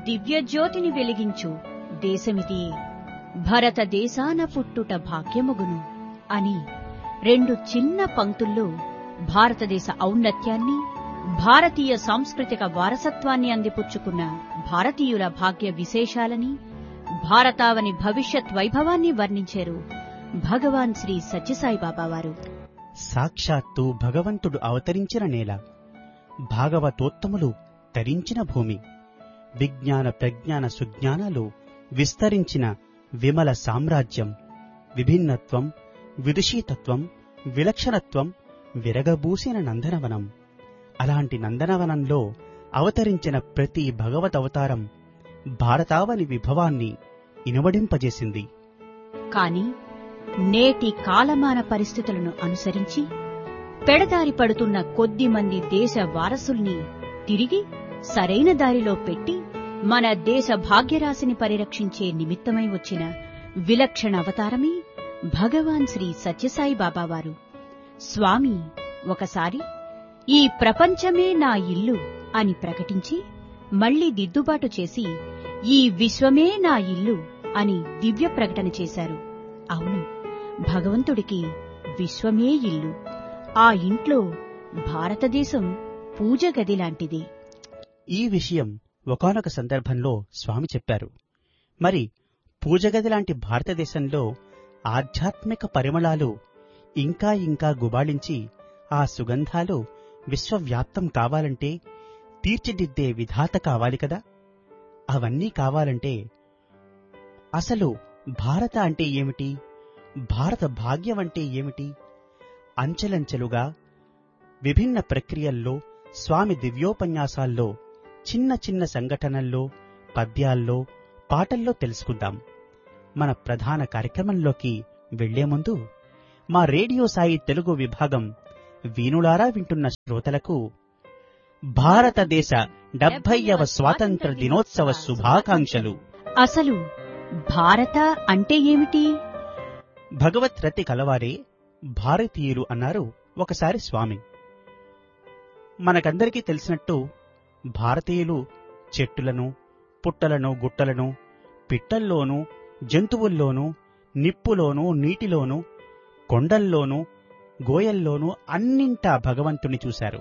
దివ్యజ్యోతిని వెలిగించు దేశమిది, భరతదేశాన పుట్టుట భాగ్యముగును అని 2 చిన్న పంక్తుల్లో భారతదేశ ఔన్నత్యాన్ని, భారతీయ సాంస్కృతిక వారసత్వాన్ని అందిపుచ్చుకున్న భారతీయుల భాగ్య విశేషాలని, భారతావని భవిష్యత్ వైభవాన్ని వర్ణించారు భగవాన్ శ్రీ సత్యసాయిబాబా వారు. సాక్షాత్తు భగవంతుడు అవతరించిన నేల, భాగవతోత్తములు తరించిన భూమి, విజ్ఞాన ప్రజ్ఞాన సుజ్ఞానాలు విస్తరించిన విమల సామ్రాజ్యం, విభిన్నత్వం, విదుషీతత్వం, విలక్షణత్వం విరగబూసిన నందనవనం. అలాంటి నందనవనంలో అవతరించిన ప్రతి భగవదవతారం భారతావని విభవాన్ని ఇనువడింపజేసింది. కాని నేటి కాలమాన పరిస్థితులను అనుసరించి పెడదారి పడుతున్న కొద్దిమంది దేశ వారసుల్ని తిరిగి సరైన దారిలో పెట్టి మన దేశ భాగ్యరాశిని పరిరక్షించే నిమిత్తమై వచ్చిన విలక్షణ అవతారమే భగవాన్ శ్రీ సత్యసాయి బాబావారు. స్వామి ఒకసారి ఈ ప్రపంచమే నా ఇల్లు అని ప్రకటించి మళ్లీ దిద్దుబాటు చేసి ఈ విశ్వమే నా ఇల్లు అని దివ్య ప్రకటన చేశారు. అవును, భగవంతుడికి విశ్వమే ఇల్లు. ఆ ఇంట్లో భారతదేశం పూజ గదిలాంటిది. ఈ విషయం ఒకానొక సందర్భంలో స్వామి చెప్పారు. మరి పూజగదిలాంటి భారతదేశంలో ఆధ్యాత్మిక పరిమళాలు ఇంకా ఇంకా గుబాళించి ఆ సుగంధాలు విశ్వవ్యాప్తం కావాలంటే తీర్చిదిద్దే విధాత కావాలి కదా. అవన్నీ కావాలంటే అసలు భారత అంటే ఏమిటి, భారత భాగ్యం అంటే ఏమిటి? అంచెలంచెలుగా విభిన్న ప్రక్రియల్లో స్వామి దివ్యోపన్యాసాల్లో చిన్న చిన్న సంఘటనల్లో, పద్యాల్లో, పాటల్లో తెలుసుకుందాం. మన ప్రధాన కార్యక్రమంలోకి వెళ్లే ముందు మా రేడియో సాయి తెలుగు విభాగం వీణులారా వింటున్న శ్రోతలకు భారతదేశ 70వ స్వాతంత్ర దినోత్సవ శుభాకాంక్షలు. అసలు భారత అంటే ఏమిటి? భగవత్ రతి కలవారే భారతీయులు అన్నారు ఒకసారి స్వామి. మనకందరికీ తెలిసినట్టు భారతీయులు చెట్టులను, పుట్టలను, గుట్టలను, పిట్టల్లోనూ, జంతువుల్లోనూ, నిప్పులోనూ, నీటిలోనూ, కొండల్లోనూ, గోయల్లోనూ అన్నింటా భగవంతుని చూశారు.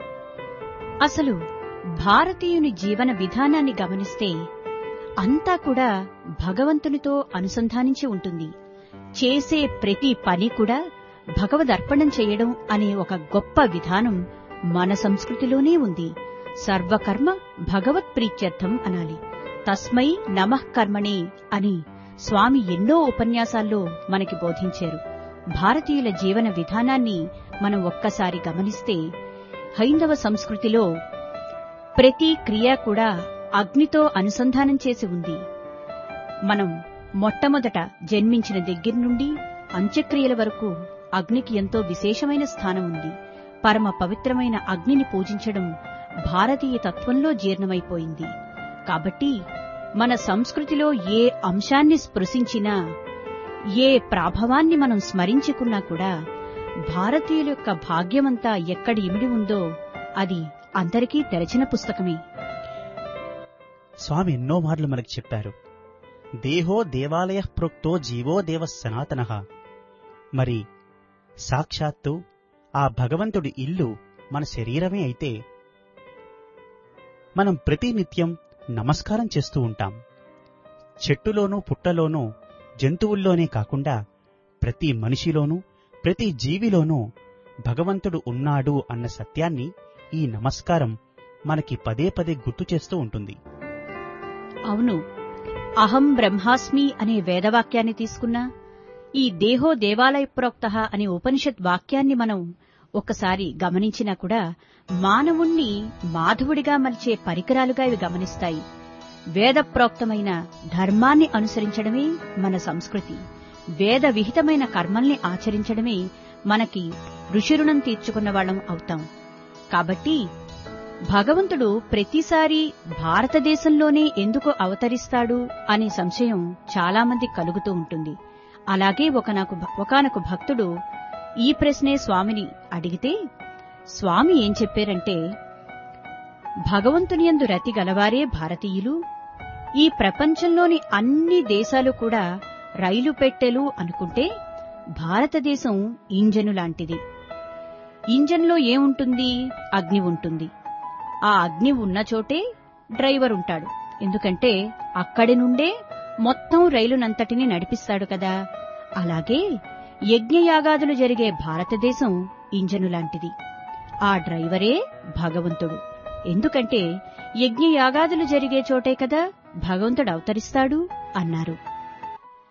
అసలు భారతీయుని జీవన విధానాన్ని గమనిస్తే అంతా కూడా భగవంతునితో అనుసంధానించి ఉంటుంది. చేసే ప్రతి పని కూడా భగవదర్పణం చేయడం అనే ఒక గొప్ప విధానం మన సంస్కృతిలోనే ఉంది. సర్వకర్మ భగవత్ ప్రీత్యర్థం అనాలి. తస్మై నమః కర్మణే అని స్వామి ఎన్నో ఉపన్యాసాల్లో మనకి బోధించారు. భారతీయుల జీవన విధానాన్ని మనం ఒక్కసారి గమనిస్తే హైందవ సంస్కృతిలో ప్రతి క్రియ కూడా అగ్నితో అనుసంధానం చేసి ఉంది. మనం మొట్టమొదట జన్మించిన దగ్గర నుండి అంత్యక్రియల వరకు అగ్నికి ఎంతో విశేషమైన స్థానం ఉంది. పరమ పవిత్రమైన అగ్నిని పూజించడం భారతీయ తత్వంలో జీర్ణమైపోయింది. కాబట్టి మన సంస్కృతిలో ఏ అంశాన్ని స్పృశించినా, ఏ ప్రాభవాన్ని మనం స్మరించుకున్నా కూడా భారతీయుల యొక్క భాగ్యమంతా ఎక్కడ ఇమిడి ఉందో అది అందరికీ తెరచిన పుస్తకమే. స్వామి ఎన్నో మార్లు మనకు చెప్పారు, దేహో దేవాలయ ప్రోక్తో జీవో దేవ సనాతనః. మరి సాక్షాత్తు ఆ భగవంతుడి ఇల్లు మన శరీరమే అయితే మనం ప్రతినిత్యం నమస్కారం చేస్తూ ఉంటాం. చెట్టులోనూ, పుట్టలోనూ, జంతువుల్లోనే కాకుండా ప్రతి మనిషిలోనూ, ప్రతి జీవిలోనూ భగవంతుడు ఉన్నాడు అన్న సత్యాన్ని ఈ నమస్కారం మనకి పదే పదే గుర్తు చేస్తూ ఉంటుంది. అవును, అహం బ్రహ్మాస్మి అనే వేదవాక్యాన్ని తీసుకున్నా, ఈ దేహో దేవాలయ ప్రోక్తః అనే ఉపనిషత్ వాక్యాన్ని మనం ఒక్కసారి గమనించినా కూడా మానవుణ్ణి మాధవుడిగా మలిచే పరికరాలుగా ఇవి గమనిస్తాయి. వేద ప్రోక్తమైన ధర్మాన్ని అనుసరించడమే మన సంస్కృతి. వేద విహితమైన కర్మల్ని ఆచరించడమే మనకి ఋషిరుణం తీర్చుకున్న వాళ్ళం అవుతాం. కాబట్టి భగవంతుడు ప్రతిసారి భారతదేశంలోనే ఎందుకు అవతరిస్తాడు అనే సంశయం చాలామంది కలుగుతూ ఉంటుంది. అలాగే ఒకానొక భక్తుడు ఈ ప్రశ్నే స్వామిని అడిగితే స్వామి ఏం చెప్పారంటే, భగవంతుని యందు రతి గలవారే భారతీయులు, ఈ ప్రపంచంలోని అన్ని దేశాలు కూడా రైలు పెట్టెలు అనుకుంటే భారతదేశం ఇంజను లాంటిది. ఇంజన్లో ఏముంటుంది? అగ్ని ఉంటుంది. ఆ అగ్ని ఉన్న చోటే డ్రైవర్ ఉంటాడు. ఎందుకంటే అక్కడి నుండే మొత్తం రైలునంతటిని నడిపిస్తాడు కదా. అలాగే యజ్ఞయాగాదులు జరిగే భారతదేశం ఇంజను లాంటిది. ఆ డ్రైవరే భగవంతుడు. ఎందుకంటే యజ్ఞయాగాదులు జరిగే చోటే కదా భగవంతుడు అవతరిస్తాడు అన్నారు.